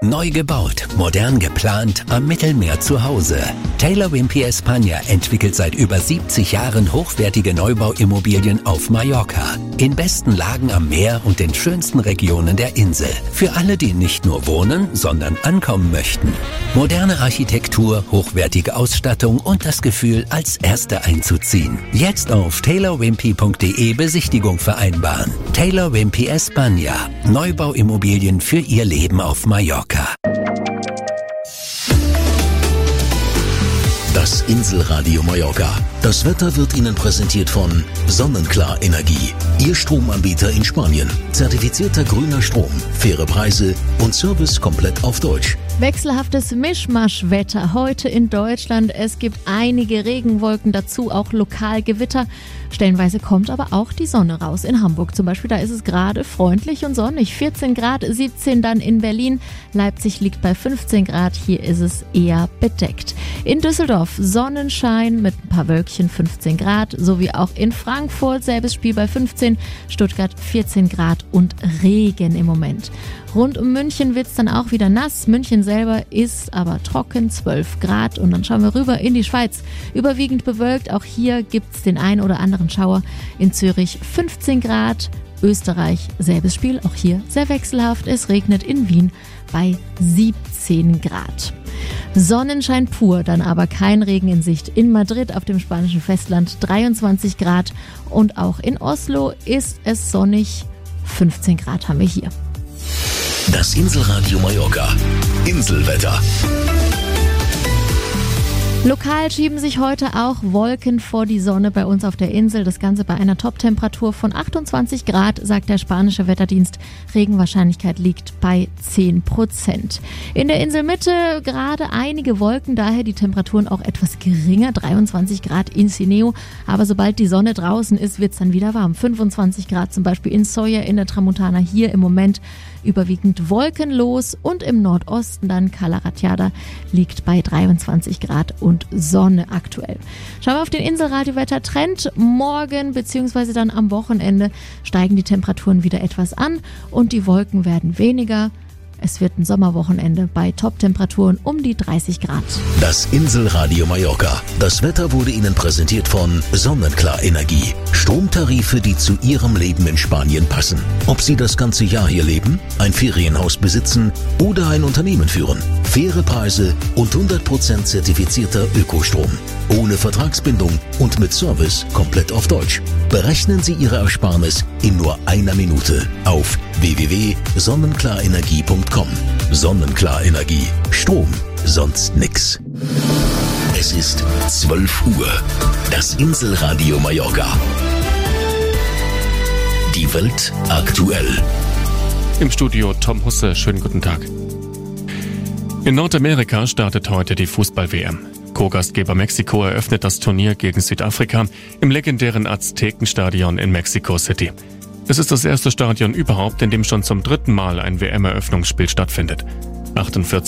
Neu gebaut, modern geplant, am Mittelmeer zu Hause. Taylor Wimpey España entwickelt seit über 70 Jahren hochwertige Neubauimmobilien auf Mallorca. In besten Lagen am Meer und den schönsten Regionen der Insel. Für alle, die nicht nur wohnen, sondern ankommen möchten. Moderne Architektur, hochwertige Ausstattung und das Gefühl, als Erste einzuziehen. Jetzt auf taylorwimpey.de Besichtigung vereinbaren. Taylor Wimpey España. Neubauimmobilien für Ihr Leben auf Mallorca. Das Inselradio Mallorca. Das Wetter wird Ihnen präsentiert von Sonnenklar Energie. Ihr Stromanbieter in Spanien. Zertifizierter grüner Strom, faire Preise und Service komplett auf Deutsch. Wechselhaftes Mischmaschwetter heute in Deutschland. Es gibt einige Regenwolken, dazu auch lokal Gewitter. Stellenweise kommt aber auch die Sonne raus. In Hamburg zum Beispiel, da ist es gerade freundlich und sonnig. 14 Grad, 17 dann in Berlin. Leipzig liegt bei 15 Grad, hier ist es eher bedeckt. In Düsseldorf Sonnenschein mit ein paar Wölkchen, 15 Grad. Sowie auch in Frankfurt, selbes Spiel bei 15. Stuttgart 14 Grad und Regen im Moment. Rund um München wird es dann auch wieder nass. München selber ist aber trocken, 12 Grad. Und dann schauen wir rüber in die Schweiz. Überwiegend bewölkt, auch hier gibt es den ein oder anderen Schauer. In Zürich 15 Grad. Österreich, selbes Spiel, auch hier sehr wechselhaft. Es regnet in Wien bei 17 Grad. Sonnenschein pur, dann aber kein Regen in Sicht. In Madrid auf dem spanischen Festland 23 Grad. Und auch in Oslo ist es sonnig. 15 Grad haben wir hier. Das Inselradio Mallorca. Inselwetter. Lokal schieben sich heute auch Wolken vor die Sonne bei uns auf der Insel. Das Ganze bei einer Toptemperatur von 28 Grad, sagt der spanische Wetterdienst. Regenwahrscheinlichkeit liegt bei 10%. In der Inselmitte gerade einige Wolken, daher die Temperaturen auch etwas geringer. 23 Grad in Sineo. Aber sobald die Sonne draußen ist, wird es dann wieder warm. 25 Grad zum Beispiel in Solla in der Tramontana. Hier im Moment überwiegend wolkenlos und im Nordosten dann Cala Ratjada liegt bei 23 Grad und Sonne aktuell. Schauen wir auf den Inselradiowetter-Trend. Morgen bzw. dann am Wochenende steigen die Temperaturen wieder etwas an und die Wolken werden weniger. Es wird ein Sommerwochenende bei Top-Temperaturen um die 30 Grad. Das Inselradio Mallorca. Das Wetter wurde Ihnen präsentiert von Sonnenklar Energie. Stromtarife, die zu Ihrem Leben in Spanien passen. Ob Sie das ganze Jahr hier leben, ein Ferienhaus besitzen oder ein Unternehmen führen. Faire Preise und 100% zertifizierter Ökostrom. Ohne Vertragsbindung und mit Service komplett auf Deutsch. Berechnen Sie Ihre Ersparnis in nur einer Minute auf www.sonnenklarenergie.com. Sonnenklar Energie. Strom, sonst nix. Es ist 12 Uhr. Das Inselradio Mallorca. Die Welt aktuell. Im Studio Tom Husse, schönen guten Tag. In Nordamerika startet heute die Fußball-WM. Co-Gastgeber Mexiko eröffnet das Turnier gegen Südafrika im legendären Aztekenstadion in Mexico City. Es ist das erste Stadion überhaupt, in dem schon zum 3. Mal ein WM-Eröffnungsspiel stattfindet. 48